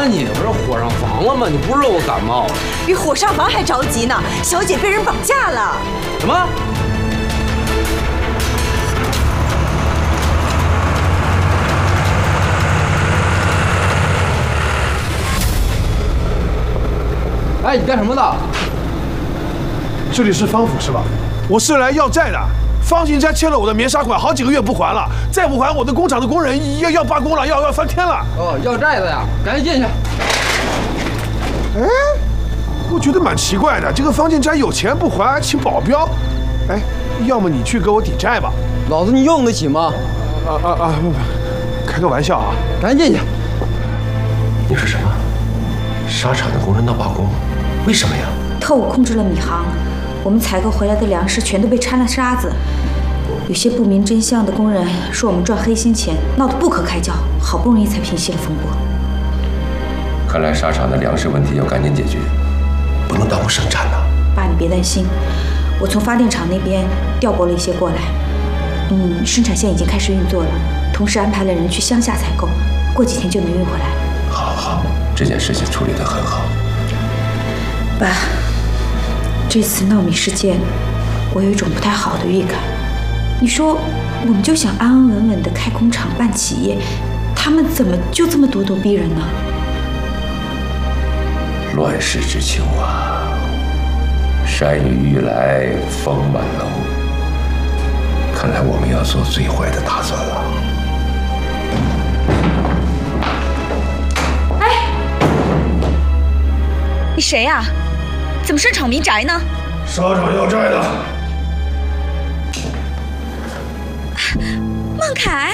啊你！不是火上房了吗？你不知道我感冒了？ 比火上房还着急呢！小姐被人绑架了。 什么？哎，你干什么的？ 这里是方府是吧？我是来要债的。方进斋欠了我的棉纱款好几个月不还了，再不还我的工厂的工人要罢工了，要翻天了。 哦，要债的呀，赶紧进去。 哎，我觉得蛮奇怪的，这个方进斋有钱不还，请保镖。哎，要么你去给我抵债吧。 老子你用得起吗？ 不，开个玩笑啊。 赶紧进去。 你说什么？纱厂的工人闹罢工，为什么呀？ 特务控制了米行，我们采购回来的粮食全都被掺了沙子。有些不明真相的工人说我们赚黑心钱，闹得不可开交，好不容易才平息了风波。 看来纱厂的粮食问题要赶紧解决，不能耽误生产了。 爸，你别担心，我从发电厂那边调拨了一些过来。生产线已经开始运作了，同时安排了人去乡下采购，过几天就能运回来。 好，这件事情处理得很好。 爸，这次闹米事件，我有一种不太好的预感。你说，我们就想安安稳稳地开工厂办企业，他们怎么就这么咄咄逼人呢？ 乱世之秋啊，山雨欲来风满楼。看来我们要做最坏的打算了。 哎，你谁呀？怎么深闯民宅呢？ 纱厂要债的。 孟凯。